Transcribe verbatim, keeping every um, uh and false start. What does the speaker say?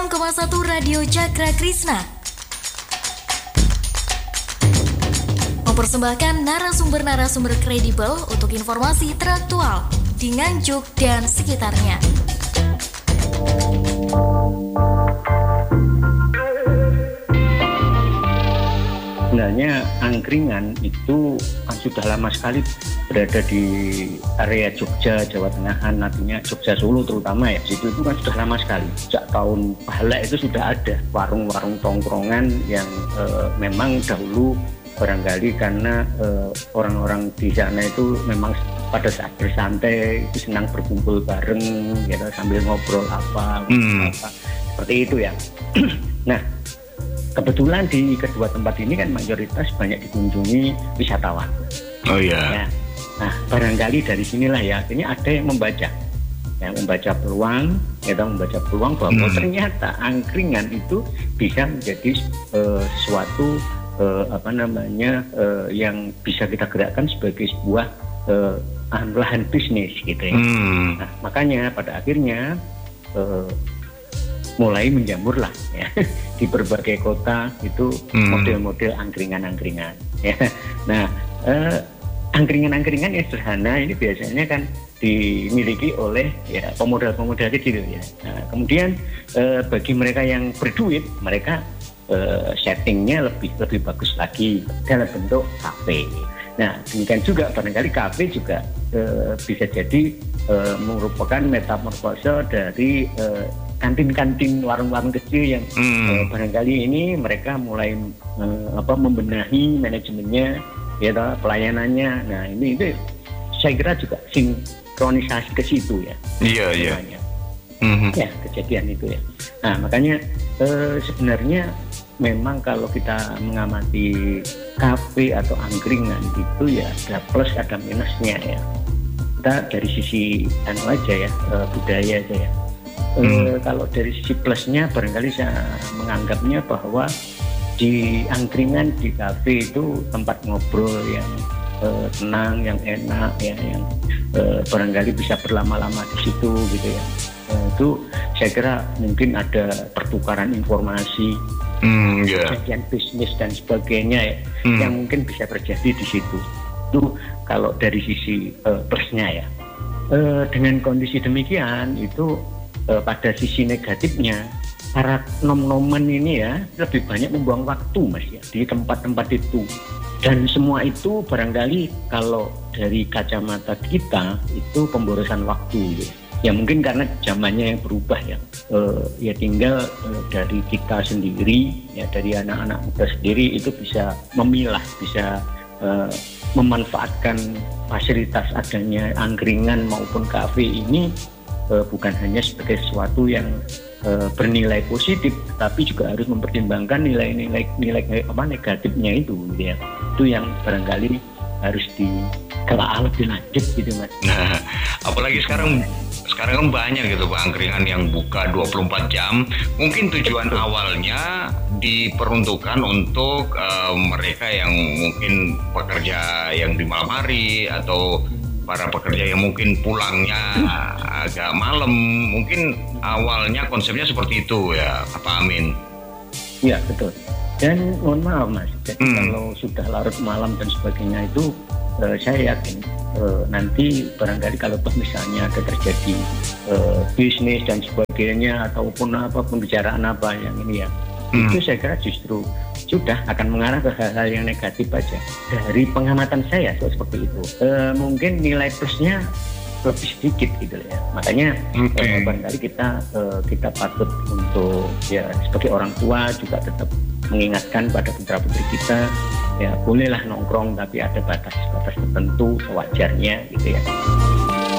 enam koma satu Radio Cakra Krisna mempersembahkan narasumber-narasumber kredibel untuk informasi teraktual di Nganjuk dan sekitarnya. Sebenarnya angkringan itu kan sudah lama sekali berada di area Jogja, Jawa Tengahan, nantinya Jogja Solo terutama ya. Situ itu kan sudah lama sekali. Sejak tahun Bahala itu sudah ada warung-warung tongkrongan yang e, memang dahulu barangkali karena e, orang-orang di sana itu memang pada saat bersantai itu senang berkumpul bareng, ya sambil ngobrol apa, hmm. apa seperti itu ya. Nah, kebetulan di kedua tempat ini kan mayoritas banyak dikunjungi wisatawan. Oh iya. Ya. Nah, barangkali dari sinilah ya, akhirnya ada yang membaca, yang membaca peluang, ya membaca peluang bahwa hmm. ternyata angkringan itu bisa menjadi uh, suatu uh, apa namanya uh, yang bisa kita gerakkan sebagai sebuah uh, lahan bisnis gitu ya. Hmm. Nah, makanya pada akhirnya uh, mulai menjamur lah ya di berbagai kota itu hmm. model-model angkringan-angkringan ya. Nah, eh, angkringan-angkringan yang sederhana ini biasanya kan dimiliki oleh ya pemodal-pemodal kecil ya. Nah, kemudian eh, bagi mereka yang berduit, mereka eh, settingnya lebih lebih bagus lagi dalam bentuk kafe. Nah, demikian juga barangkali kafe juga eh, bisa jadi eh, merupakan metamorfose dari eh, kantin-kantin warung-warung kecil yang hmm. uh, barangkali ini mereka mulai uh, apa membenahi manajemennya, ya pelayanannya. Nah ini itu saya kira juga sinkronisasi ke situ ya. Iya iya. Mm-hmm. Ya kejadian itu ya. Nah makanya uh, sebenarnya memang kalau kita mengamati kafe atau angkringan itu ya ada plus ada minusnya ya. Kita dari sisi anu aja ya uh, budaya aja ya. Hmm. E, kalau dari sisi plusnya barangkali saya menganggapnya bahwa di angkringan di kafe itu tempat ngobrol yang e, tenang, yang enak, ya, yang e, barangkali bisa berlama-lama di situ gitu ya. E, itu saya kira mungkin ada pertukaran informasi, hmm, yeah. kejadian bisnis dan sebagainya ya, hmm. yang mungkin bisa terjadi di situ. Itu kalau dari sisi e, plusnya ya. E, dengan kondisi demikian itu pada sisi negatifnya para nom-noman ini ya lebih banyak membuang waktu mas ya di tempat-tempat itu, dan semua itu barangkali kalau dari kacamata kita itu pemborosan waktu ya, ya mungkin karena zamannya yang berubah ya e, ya tinggal e, dari kita sendiri ya dari anak-anak muda sendiri itu bisa memilah, bisa e, memanfaatkan fasilitas adanya angkringan maupun kafe ini Uh, bukan hanya sebagai sesuatu yang uh, bernilai positif, tapi juga harus mempertimbangkan nilai-nilai nilai apa negatifnya itu, gitu ya. Itu yang barangkali harus ditelaah lebih lanjut gitu mas. Nah, apalagi sekarang sekarang kan banyak gitu Pak angkringan yang buka dua puluh empat jam. Mungkin tujuan Betul. awalnya diperuntukkan untuk uh, mereka yang mungkin pekerja yang di malam hari atau para pekerja yang mungkin pulangnya agak malam, mungkin awalnya konsepnya seperti itu ya, Pak Amin. Iya betul. Dan mohon maaf mas, jadi hmm. kalau sudah larut malam dan sebagainya itu, eh, saya yakin eh, nanti barangkali kalau misalnya ada terjadi eh, bisnis dan sebagainya ataupun apa pembicaraan apa yang ini ya, hmm. itu saya kira justru sudah akan mengarah ke hal-hal yang negatif aja. Dari pengamatan saya so, seperti itu. E, mungkin nilai plusnya lebih sedikit gitu ya. Makanya okay. e, barangkali kita e, kita patut untuk ya sebagai orang tua juga tetap mengingatkan pada putra-putri kita ya bolehlah nongkrong tapi ada batas-batas tertentu sewajarnya gitu ya.